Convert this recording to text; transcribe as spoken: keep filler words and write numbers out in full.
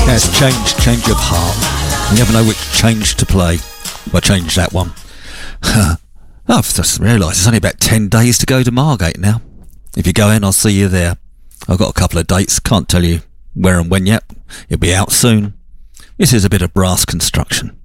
Yes, change, change of heart. You never know which change to play. Well, change that one. I've just realised it's only about ten days to go to Margate now. If you go in, I'll see you there. I've got a couple of dates, can't tell you where and when yet. It'll be out soon. This is a bit of brass construction.